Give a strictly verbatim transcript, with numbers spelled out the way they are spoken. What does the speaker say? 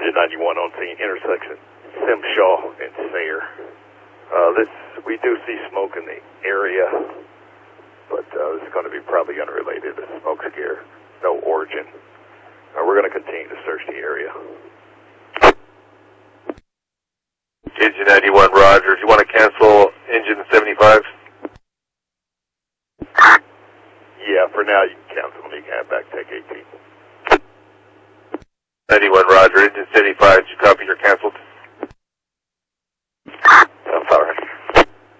Engine ninety-one on scene, intersection Simshaw and Sayre. Uh, this, we do see smoke in the area, but uh, this is going to be probably unrelated to smoke scare, no origin. Uh, we're going to continue to search the area. Engine ninety-one, roger. Do you want to cancel engine seventy-five? Yeah, for now you can cancel me. You can have back take eighteen. ninety-one, roger. Engine seventy-five,